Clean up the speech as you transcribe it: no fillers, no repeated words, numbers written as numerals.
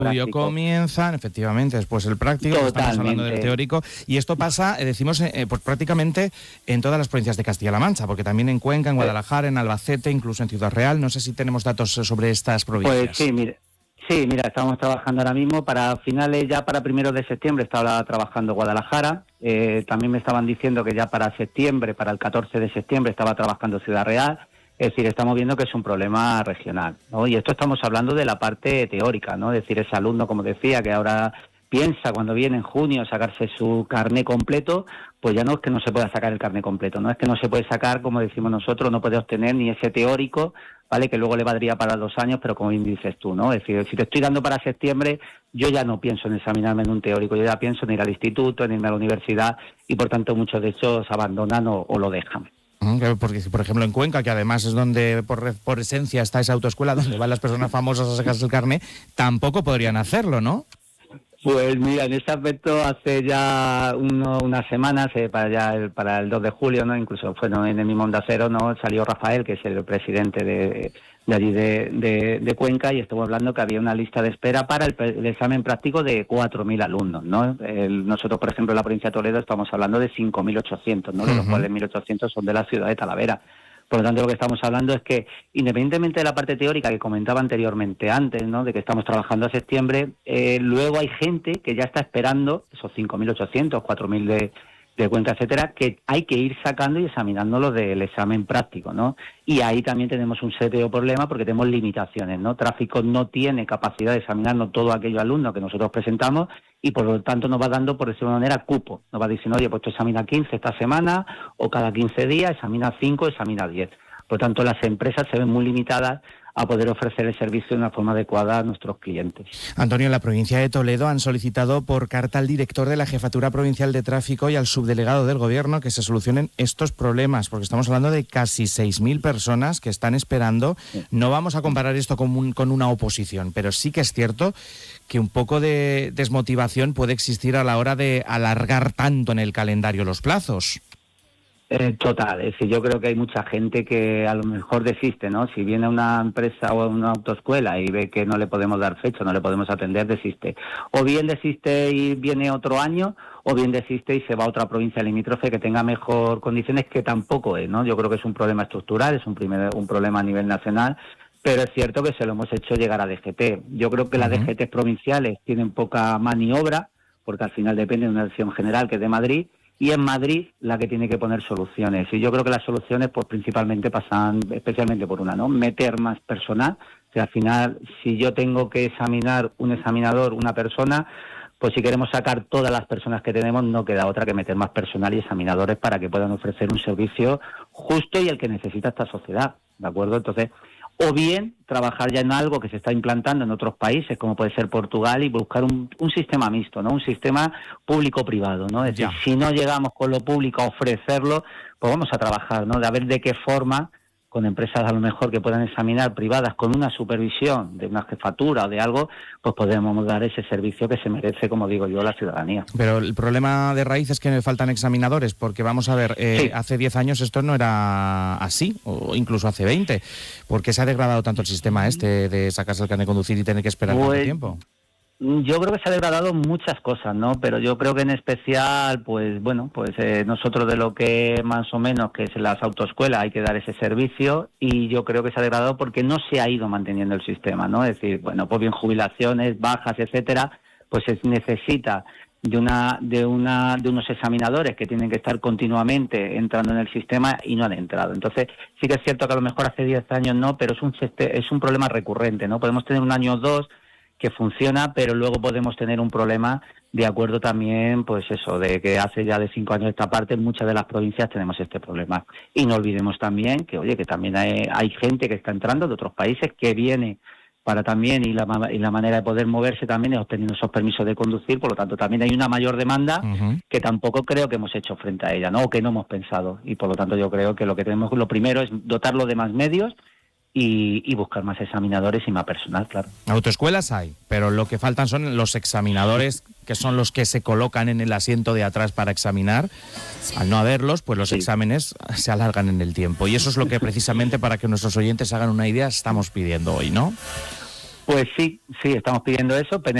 estudio comienza, efectivamente, después el práctico, estamos hablando del teórico, y esto pasa, decimos, pues prácticamente en todas las provincias de Castilla-La Mancha, porque también en Cuenca, en Guadalajara, en Albacete, incluso en Ciudad Real. No sé si tenemos datos sobre estas provincias. Pues sí, mira, estamos trabajando ahora mismo para finales, ya para primeros de septiembre estaba trabajando Guadalajara, también me estaban diciendo que ya para septiembre, para el 14 de septiembre estaba trabajando Ciudad Real. Es decir, estamos viendo que es un problema regional, ¿no? Y esto estamos hablando de la parte teórica, ¿no? Es decir, ese alumno, como decía, que ahora piensa cuando viene en junio sacarse su carné completo, pues ya no es que no se pueda sacar el carné completo, no es que no se puede sacar, como decimos nosotros, no puede obtener ni ese teórico, ¿vale? Que luego le valdría para 2 años, pero como bien dices tú, ¿no? Es decir, si te estoy dando para septiembre, yo ya no pienso en examinarme en un teórico, yo ya pienso en ir al instituto, en irme a la universidad, y por tanto muchos de ellos abandonan o lo dejan. Porque, por ejemplo, en Cuenca, que además es donde por esencia está esa autoescuela donde van las personas famosas a sacarse el carné, tampoco podrían hacerlo, ¿no? Pues mira, en ese aspecto hace ya unas semanas, para el 2 de julio, ¿no? Incluso fue en el mismo Onda Cero, ¿no? Salió Rafael, que es el presidente de allí de Cuenca, y estuvo hablando que había una lista de espera para el examen práctico de 4.000 alumnos, ¿no? Nosotros, por ejemplo, en la provincia de Toledo estamos hablando de 5.800, ¿no? De los cuales 1.800 son de la ciudad de Talavera. Por lo tanto, lo que estamos hablando es que, independientemente de la parte teórica que comentaba antes, ¿no? De que estamos trabajando a septiembre, luego hay gente que ya está esperando esos 5.800, 4.000 de Cuenca, etcétera, que hay que ir sacando y examinándolo del examen práctico, ¿no? Y ahí también tenemos un serio problema porque tenemos limitaciones, ¿no? Tráfico no tiene capacidad de examinarnos todo aquello alumnos que nosotros presentamos y por lo tanto nos va dando, por decirlo de una manera, cupo. Nos va diciendo, oye, pues tú examina 15 esta semana o cada 15 días, examina 5, examina 10. Por lo tanto, las empresas se ven muy limitadas a poder ofrecer el servicio de una forma adecuada a nuestros clientes. Antonio, en la provincia de Toledo han solicitado por carta al director de la Jefatura Provincial de Tráfico y al subdelegado del Gobierno que se solucionen estos problemas, porque estamos hablando de casi 6.000 personas que están esperando. Sí. No vamos a comparar esto con una oposición, pero sí que es cierto que un poco de desmotivación puede existir a la hora de alargar tanto en el calendario los plazos. Total, es decir, yo creo que hay mucha gente que a lo mejor desiste, ¿no? Si viene una empresa o una autoescuela y ve que no le podemos dar fecha, no le podemos atender, desiste. O bien desiste y viene otro año, o bien desiste y se va a otra provincia limítrofe que tenga mejor condiciones, que tampoco es, ¿no? Yo creo que es un problema estructural, es un problema a nivel nacional, pero es cierto que se lo hemos hecho llegar a DGT. Yo creo que las DGT provinciales tienen poca maniobra, porque al final depende de una dirección general que es de Madrid, y en Madrid la que tiene que poner soluciones. Y yo creo que las soluciones pues principalmente pasan especialmente por una, ¿no? Meter más personal. O sea, al final, si yo tengo que examinar un examinador, una persona, pues si queremos sacar todas las personas que tenemos, no queda otra que meter más personal y examinadores para que puedan ofrecer un servicio justo y el que necesita esta sociedad, ¿de acuerdo? Entonces, o bien trabajar ya en algo que se está implantando en otros países, como puede ser Portugal, y buscar un sistema mixto, ¿no? Un sistema público-privado, ¿no? Es decir, si no llegamos con lo público a ofrecerlo, pues vamos a trabajar, ¿no? De a ver de qué forma, con empresas a lo mejor que puedan examinar privadas con una supervisión de una jefatura o de algo, pues podemos dar ese servicio que se merece, como digo yo, la ciudadanía. Pero el problema de raíz es que faltan examinadores, porque vamos a ver, sí. Hace 10 años esto no era así, o incluso hace 20. ¿Por qué se ha degradado tanto el sistema de sacarse el carnet de conducir y tener que esperar tanto tiempo? Yo creo que se ha degradado muchas cosas, ¿no? Pero yo creo que en especial, pues bueno, pues nosotros de lo que más o menos, que es las autoescuelas, hay que dar ese servicio, y yo creo que se ha degradado porque no se ha ido manteniendo el sistema, ¿no? Es decir, bueno, pues bien jubilaciones, bajas, etcétera, pues se necesita de unos examinadores que tienen que estar continuamente entrando en el sistema y no han entrado. Entonces, sí que es cierto que a lo mejor hace 10 años no, pero es un problema recurrente, ¿no? Podemos tener un año o dos que funciona, pero luego podemos tener un problema de acuerdo también, pues eso, de que hace ya de 5 años esta parte, en muchas de las provincias tenemos este problema. Y no olvidemos también que, oye, que también hay gente que está entrando de otros países que viene para también, y la manera de poder moverse también es obteniendo esos permisos de conducir, por lo tanto también hay una mayor demanda que tampoco creo que hemos hecho frente a ella, ¿no? O que no hemos pensado, y por lo tanto yo creo que lo primero es dotarlo de más medios y buscar más examinadores y más personal, claro. Autoescuelas hay, pero lo que faltan son los examinadores, que son los que se colocan en el asiento de atrás para examinar. Al no haberlos, pues los exámenes se alargan en el tiempo, y eso es lo que precisamente, para que nuestros oyentes hagan una idea, estamos pidiendo hoy, ¿no? Pues sí, estamos pidiendo eso.